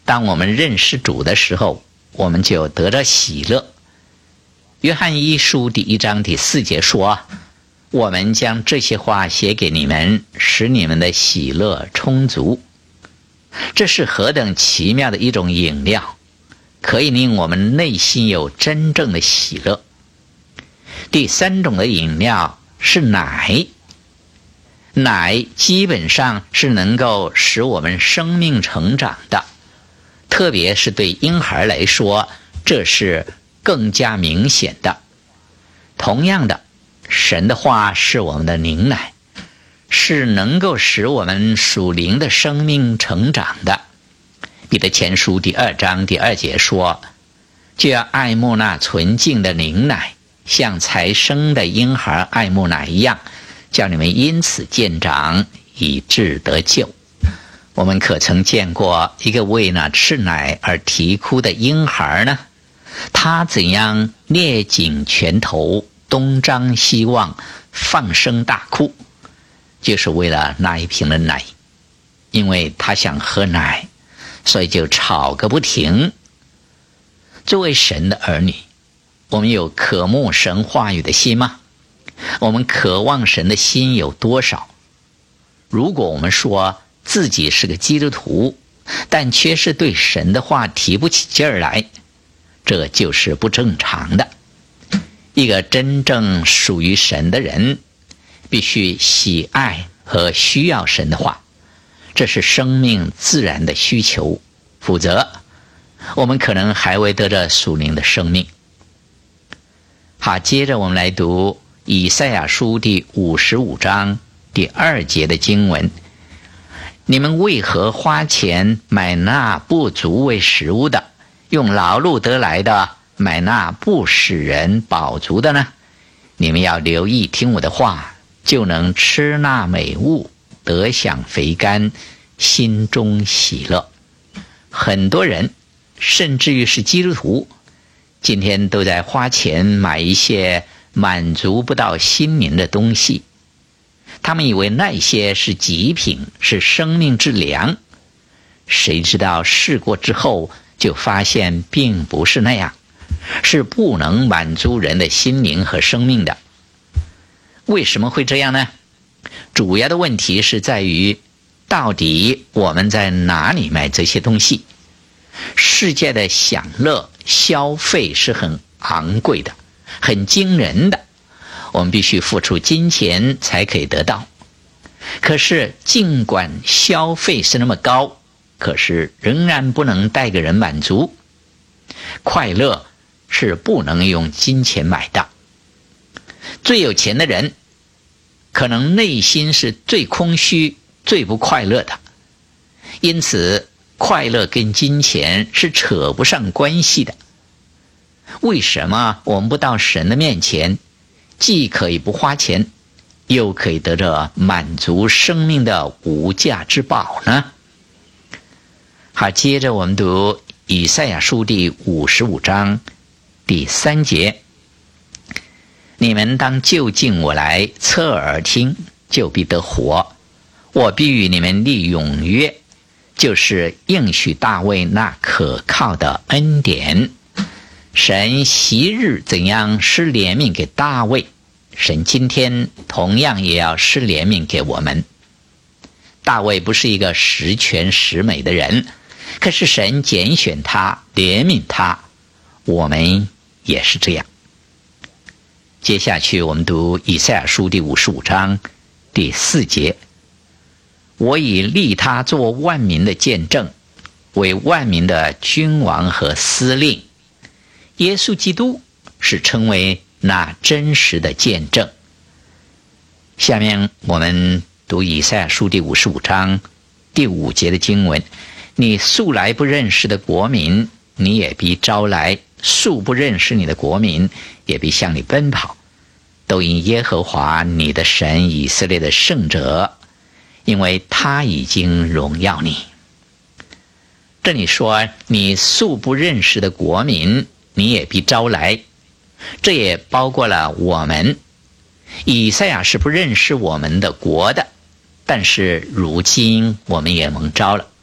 当我们认识主的时候，我们就得着喜乐。约翰一书第1章第4节说，我们将这些话写给你们，使你们的喜乐充足。这是何等奇妙的一种饮料，可以令我们内心有真正的喜乐。第3种的饮料是奶。奶基本上是能够使我们生命成长的，特别是对婴孩来说，这是更加明显的。同样的，神的话是我们的灵奶，是能够使我们属灵的生命成长的。彼得前书第2章第2节说，就要爱慕那纯净的灵奶，像才生的婴孩爱慕奶一样，叫你们因此渐长，以致得救。我们可曾见过一个为那吃奶而啼哭的婴孩呢？他怎样捏紧拳头，东张西望，放声大哭，就是为了那一瓶的奶。因为他想喝奶，所以就吵个不停。作为神的儿女，我们有渴慕神话语的心吗？我们渴望神的心有多少？如果我们说自己是个基督徒，但却是对神的话提不起劲儿来，这就是不正常的。一个真正属于神的人，必须喜爱和需要神的话，这是生命自然的需求，否则我们可能还未得着属灵的生命。好，接着我们来读以赛亚书第55章第2节的经文，你们为何花钱买那不足为食物的，用劳碌得来的买那不使人饱足的呢？你们要留意听我的话，就能吃那美物，得享肥甘，心中喜乐。很多人甚至于是基督徒，今天都在花钱买一些满足不到心灵的东西，他们以为那些是极品，是生命之粮。谁知道试过之后就发现并不是那样，是不能满足人的心灵和生命的。为什么会这样呢？主要的问题是在于，到底我们在哪里买这些东西？世界的享乐消费是很昂贵的，很惊人的，我们必须付出金钱才可以得到。可是尽管消费是那么高，可是仍然不能带给人满足。快乐是不能用金钱买的。最有钱的人可能内心是最空虚、最不快乐的，因此快乐跟金钱是扯不上关系的。为什么我们不到神的面前，既可以不花钱，又可以得着满足生命的无价之宝呢？好，接着我们读以赛亚书第55章第3节，你们当就近我来，侧耳听，就必得活。我必与你们立永约，就是应许大卫那可靠的恩典。神昔日怎样施怜悯给大卫，神今天同样也要施怜悯给我们。大卫不是一个十全十美的人，可是神拣选他，怜悯他，我们也是这样。接下去我们读以赛亚书第55章第4节，我已立他做万民的见证，为万民的君王和司令。耶稣基督是称为那真实的见证。下面我们读以赛亚书第55章第5节的经文，你素来不认识的国民，你也必招来；素不认识你的国民，也必向你奔跑。都因耶和华你的神以色列的圣者，因为他已经荣耀你。这里说你素不认识的国民，你也必招来，这也包括了我们。以赛亚是不认识我们的国的，但是如今我们也蒙召了。